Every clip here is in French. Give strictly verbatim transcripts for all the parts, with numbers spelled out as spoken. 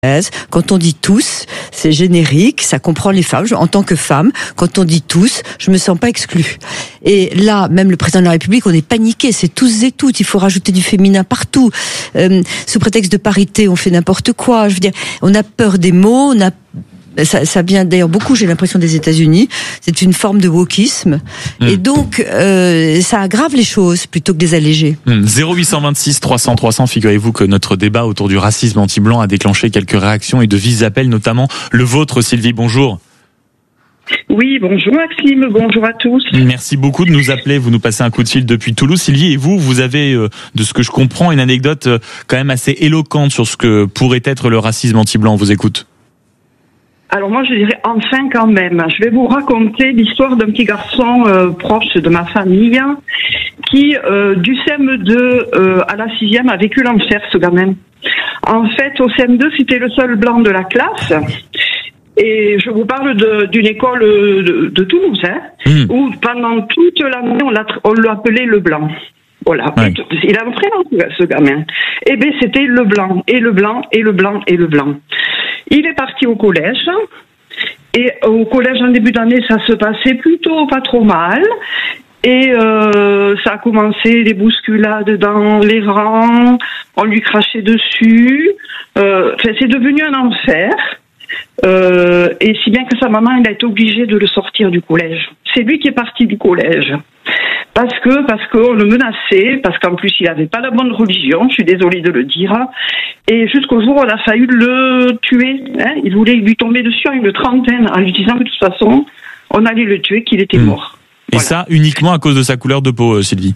Quand on dit tous, c'est générique, ça comprend les femmes. En tant que femme, quand on dit tous, je me sens pas exclue. Et là, même le président de la République, on est paniqué, c'est tous et toutes. Il faut rajouter du féminin partout. Euh, sous prétexte de parité, on fait n'importe quoi. Je veux dire, on a peur des mots, on a Ça, ça vient d'ailleurs beaucoup, j'ai l'impression, des États-Unis. C'est une forme de wokisme. Mmh. Et donc, euh, ça aggrave les choses plutôt que de les alléger. Mmh. zéro huit cent vingt-six trois cents trois cents, figurez-vous que notre débat autour du racisme anti-blanc a déclenché quelques réactions et de vives appels, notamment le vôtre, Sylvie. Bonjour. Oui, bonjour Maxime, bonjour à tous. Merci beaucoup de nous appeler, vous nous passez un coup de fil depuis Toulouse. Sylvie, et vous, vous avez, euh, de ce que je comprends, une anecdote euh, quand même assez éloquente sur ce que pourrait être le racisme anti-blanc. On vous écoute. Alors moi je dirais enfin quand même. Je vais vous raconter l'histoire d'un petit garçon euh, proche de ma famille qui euh, du C M deux euh, à la sixième a vécu l'enfer, ce gamin. En fait au C M deux c'était le seul blanc de la classe. Et je vous parle de, d'une école de, de Toulouse, hein, mmh. où pendant toute l'année on, l'a, on l'appelait le blanc. Voilà, ouais. Il a un prénom ce gamin. Et bien c'était le blanc, et le blanc, et le blanc, et le blanc. Il est parti au collège, et au collège en début d'année, ça se passait plutôt pas trop mal, et euh, ça a commencé les bousculades dans les rangs, on lui crachait dessus, euh, enfin, c'est devenu un enfer, euh, et si bien que sa maman, elle a été obligée de le sortir du collège. C'est lui qui est parti du collège. Parce que, parce qu'on le menaçait, parce qu'en plus il avait pas la bonne religion, je suis désolée de le dire, et jusqu'au jour où on a failli le tuer, hein, il voulait lui tomber dessus à une trentaine, en lui disant que de toute façon, on allait le tuer, qu'il était mort. Et voilà. Ça, uniquement à cause de sa couleur de peau, Sylvie?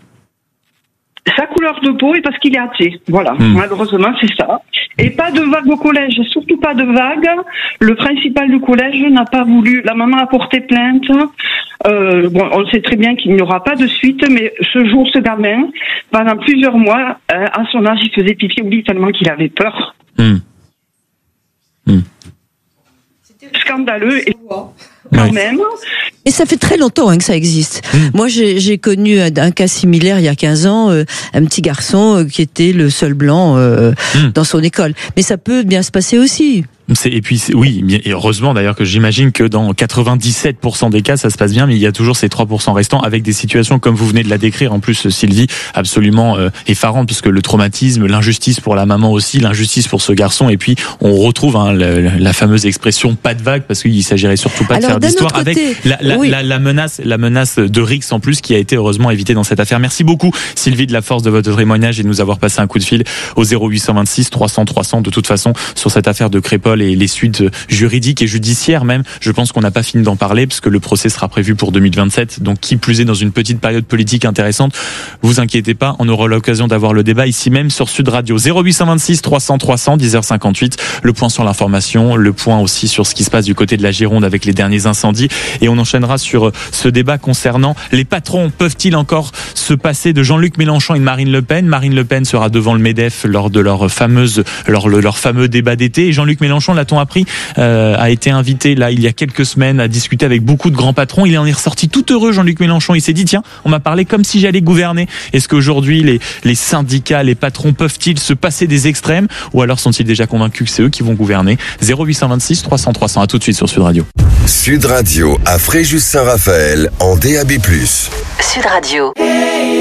Sa couleur de peau et parce qu'il est athée. Voilà, mmh. Malheureusement, c'est ça. Et pas de vague au collège, surtout pas de vague. Le principal du collège n'a pas voulu. La maman a porté plainte. Euh, bon, on sait très bien qu'il n'y aura pas de suite, mais ce jour, ce gamin, pendant plusieurs mois, euh, à son âge, il faisait pipi au lit tellement qu'il avait peur. Mmh. Mmh. C'était scandaleux et quand ouais. même. Et ça fait très longtemps hein, que ça existe. Mmh. Moi, j'ai, j'ai connu un, un cas similaire il y a quinze ans, euh, un petit garçon euh, qui était le seul blanc euh, mmh. dans son école. Mais ça peut bien se passer aussi. C'est, et puis, c'est, oui, et heureusement d'ailleurs que j'imagine que dans quatre-vingt-dix-sept pour cent des cas, ça se passe bien, mais il y a toujours ces trois pour cent restants avec des situations comme vous venez de la décrire, en plus, Sylvie, absolument euh, effarantes, puisque le traumatisme, l'injustice pour la maman aussi, l'injustice pour ce garçon, et puis on retrouve hein, le, la fameuse expression pas de vague, parce qu'il s'agirait surtout pas de Alors, faire d'histoire, côté, avec la, la, oui. la, la menace, la menace de Rix en plus, qui a été heureusement évitée dans cette affaire. Merci beaucoup, Sylvie, de la force de votre témoignage et de nous avoir passé un coup de fil au zéro huit cent vingt-six trois cents trois cents. De toute façon, sur cette affaire de Crépol et les suites juridique et judiciaire même, je pense qu'on n'a pas fini d'en parler parce que le procès sera prévu pour deux mille vingt-sept, donc qui plus est dans une petite période politique intéressante. Vous inquiétez pas, on aura l'occasion d'avoir le débat ici même sur Sud Radio. Zéro huit cent vingt-six trois cents trois cents, dix heures cinquante-huit, le point sur l'information, le point aussi sur ce qui se passe du côté de la Gironde avec les derniers incendies, et on enchaînera sur ce débat concernant les patrons. Peuvent-ils encore se passer de Jean-Luc Mélenchon et de Marine Le Pen? Marine Le Pen sera devant le MEDEF lors de leur fameuse leur, leur fameux débat d'été, et Jean-Luc Mélenchon, l'a-t-on appris, Euh, a été invité là il y a quelques semaines à discuter avec beaucoup de grands patrons. Il en est ressorti tout heureux, Jean-Luc Mélenchon. Il s'est dit tiens, on m'a parlé comme si j'allais gouverner. Est-ce qu'aujourd'hui les, les syndicats, les patrons peuvent-ils se passer des extrêmes, ou alors sont-ils déjà convaincus que c'est eux qui vont gouverner? Zéro huit cent vingt-six trois cents trois cents. À tout de suite sur Sud Radio. Sud Radio à Fréjus-Saint-Raphaël en D A B plus. Sud Radio.